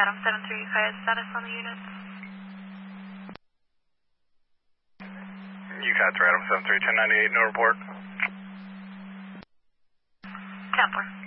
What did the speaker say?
Adam 73, fire status on the unit. UCAT Adam 73, 1098, no report. Templar.